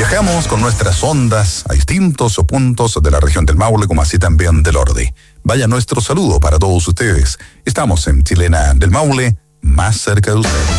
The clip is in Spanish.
Viajamos con nuestras ondas a distintos puntos de la región del Maule, como así también del Ordi. Vaya nuestro saludo para todos ustedes. Estamos en Chilena del Maule, más cerca de ustedes.